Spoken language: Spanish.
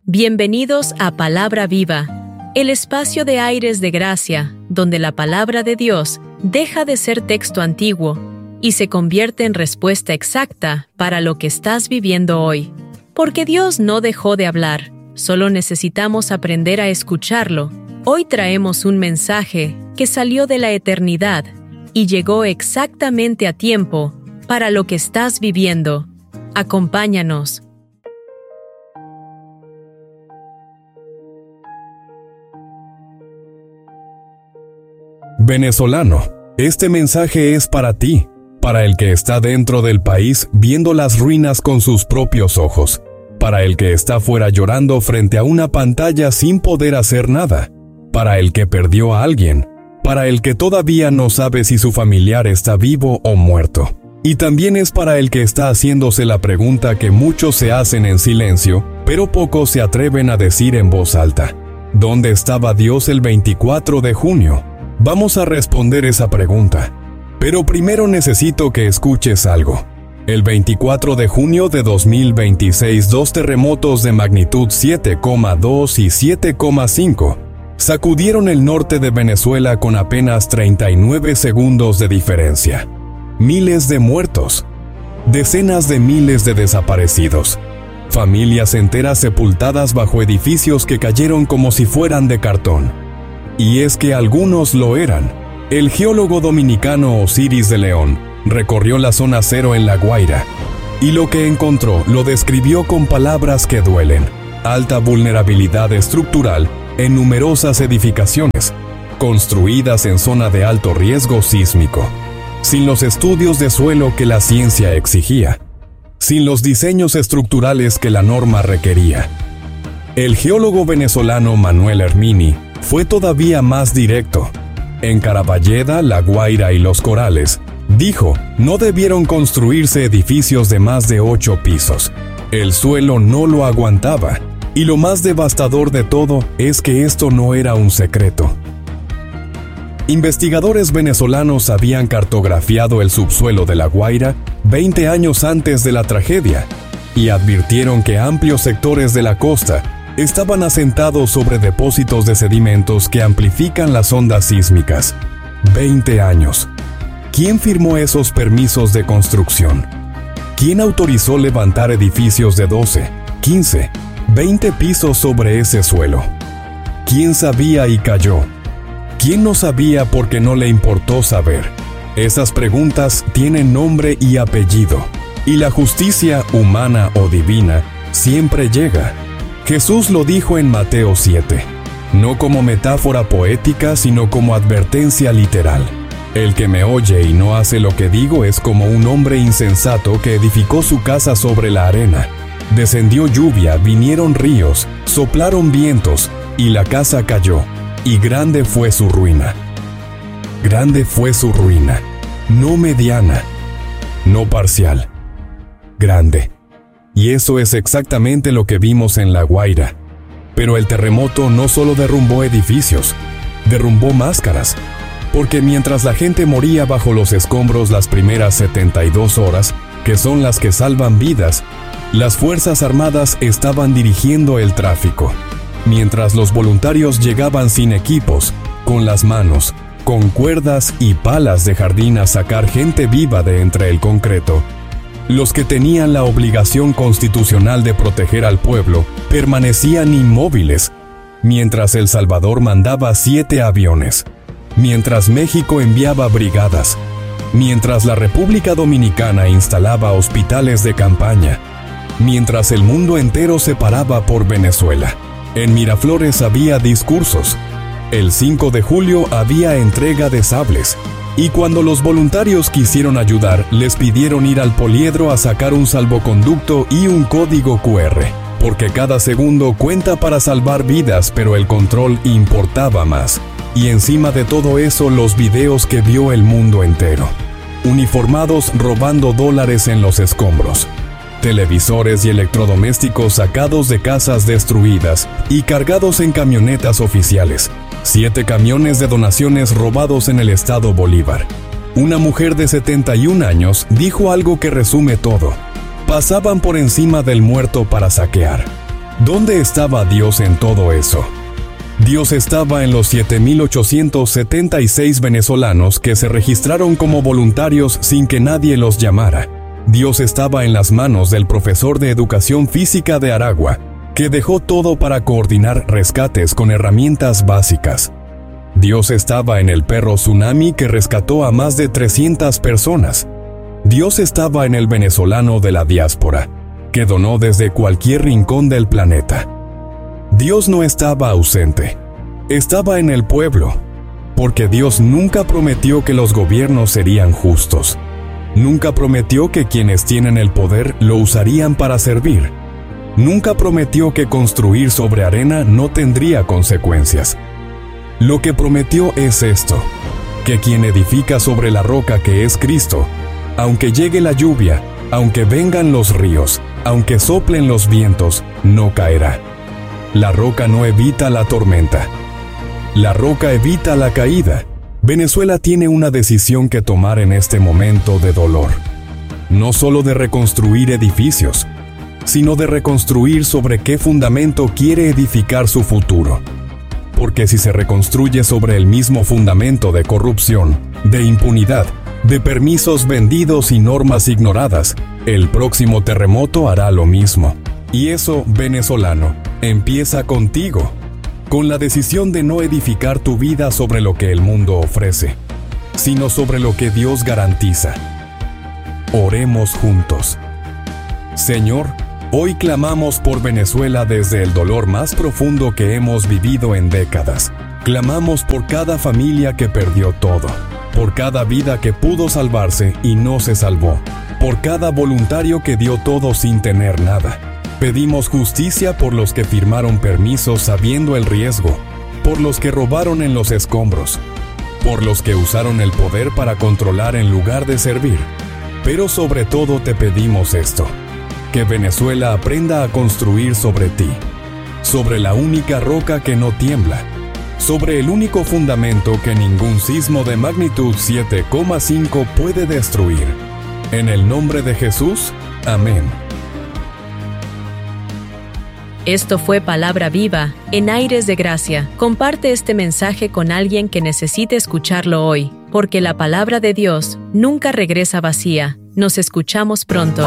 Bienvenidos a Palabra Viva, el espacio de aires de gracia, donde la palabra de Dios deja de ser texto antiguo y se convierte en respuesta exacta para lo que estás viviendo hoy. Porque Dios no dejó de hablar, solo necesitamos aprender a escucharlo. Hoy traemos un mensaje que salió de la eternidad y llegó exactamente a tiempo para lo que estás viviendo. Acompáñanos. Venezolano, este mensaje es para ti, para el que está dentro del país viendo las ruinas con sus propios ojos, para el que está fuera llorando frente a una pantalla sin poder hacer nada, para el que perdió a alguien, para el que todavía no sabe si su familiar está vivo o muerto. Y también es para el que está haciéndose la pregunta que muchos se hacen en silencio, pero pocos se atreven a decir en voz alta: ¿dónde estaba Dios el 24 de junio? Vamos a responder esa pregunta, pero primero necesito que escuches algo. El 24 de junio de 2026, dos terremotos de magnitud 7,2 y 7,5 sacudieron el norte de Venezuela con apenas 39 segundos de diferencia. Miles de muertos, decenas de miles de desaparecidos, familias enteras sepultadas bajo edificios que cayeron como si fueran de cartón. Y es que algunos lo eran. El geólogo dominicano Osiris de León recorrió la zona cero en La Guaira, y lo que encontró lo describió con palabras que duelen: alta vulnerabilidad estructural en numerosas edificaciones, construidas en zona de alto riesgo sísmico, sin los estudios de suelo que la ciencia exigía, sin los diseños estructurales que la norma requería. El geólogo venezolano Manuel Hermini fue todavía más directo. En Caraballeda, La Guaira y Los Corales, dijo, no debieron construirse edificios de más de 8 pisos. El suelo no lo aguantaba. Y lo más devastador de todo es que esto no era un secreto. Investigadores venezolanos habían cartografiado el subsuelo de La Guaira 20 años antes de la tragedia y advirtieron que amplios sectores de la costa estaban asentados sobre depósitos de sedimentos que amplifican las ondas sísmicas. 20 años. ¿Quién firmó esos permisos de construcción? ¿Quién autorizó levantar edificios de 12, 15, 20 pisos sobre ese suelo? ¿Quién sabía y calló? ¿Quién no sabía porque no le importó saber? Esas preguntas tienen nombre y apellido, y la justicia, humana o divina, siempre llega. Jesús lo dijo en Mateo 7, no como metáfora poética, sino como advertencia literal. El que me oye y no hace lo que digo es como un hombre insensato que edificó su casa sobre la arena. Descendió lluvia, vinieron ríos, soplaron vientos, y la casa cayó, y grande fue su ruina. Grande fue su ruina, no mediana, no parcial, grande. Y eso es exactamente lo que vimos en La Guaira. Pero el terremoto no solo derrumbó edificios, derrumbó máscaras, porque mientras la gente moría bajo los escombros las primeras 72 horas, que son las que salvan vidas, las Fuerzas Armadas estaban dirigiendo el tráfico. Mientras los voluntarios llegaban sin equipos, con las manos, con cuerdas y palas de jardín a sacar gente viva de entre el concreto, los que tenían la obligación constitucional de proteger al pueblo permanecían inmóviles, mientras El Salvador mandaba 7 aviones, mientras México enviaba brigadas, mientras la República Dominicana instalaba hospitales de campaña, mientras el mundo entero se paraba por Venezuela. En Miraflores había discursos. El 5 de julio había entrega de sables. Y cuando los voluntarios quisieron ayudar, les pidieron ir al poliedro a sacar un salvoconducto y un código QR, porque cada segundo cuenta para salvar vidas, pero el control importaba más. Y encima de todo eso, los videos que vio el mundo entero. Uniformados robando dólares en los escombros. Televisores y electrodomésticos sacados de casas destruidas y cargados en camionetas oficiales. 7 camiones de donaciones robados en el estado Bolívar. Una mujer de 71 años dijo algo que resume todo. Pasaban por encima del muerto para saquear. ¿Dónde estaba Dios en todo eso? Dios estaba en los 7,876 venezolanos que se registraron como voluntarios sin que nadie los llamara. Dios estaba en las manos del profesor de educación física de Aragua, que dejó todo para coordinar rescates con herramientas básicas. Dios estaba en el perro Tsunami que rescató a más de 300 personas. Dios estaba en el venezolano de la diáspora, que donó desde cualquier rincón del planeta. Dios no estaba ausente, estaba en el pueblo, porque Dios nunca prometió que los gobiernos serían justos. Nunca prometió que quienes tienen el poder lo usarían para servir. Nunca prometió que construir sobre arena no tendría consecuencias. Lo que prometió es esto, que quien edifica sobre la roca que es Cristo, aunque llegue la lluvia, aunque vengan los ríos, aunque soplen los vientos, no caerá. La roca no evita la tormenta. La roca evita la caída. Venezuela tiene una decisión que tomar en este momento de dolor. No solo de reconstruir edificios, sino de reconstruir sobre qué fundamento quiere edificar su futuro. Porque si se reconstruye sobre el mismo fundamento de corrupción, de impunidad, de permisos vendidos y normas ignoradas, el próximo terremoto hará lo mismo. Y eso, venezolano, empieza contigo, con la decisión de no edificar tu vida sobre lo que el mundo ofrece, sino sobre lo que Dios garantiza. Oremos juntos. Señor, hoy clamamos por Venezuela desde el dolor más profundo que hemos vivido en décadas. Clamamos por cada familia que perdió todo, por cada vida que pudo salvarse y no se salvó, por cada voluntario que dio todo sin tener nada. Pedimos justicia por los que firmaron permisos sabiendo el riesgo, por los que robaron en los escombros, por los que usaron el poder para controlar en lugar de servir. Pero sobre todo te pedimos esto, que Venezuela aprenda a construir sobre ti, sobre la única roca que no tiembla, sobre el único fundamento que ningún sismo de magnitud 7,5 puede destruir. En el nombre de Jesús, amén. Esto fue Palabra Viva, en Aires de Gracia. Comparte este mensaje con alguien que necesite escucharlo hoy, porque la palabra de Dios nunca regresa vacía. Nos escuchamos pronto.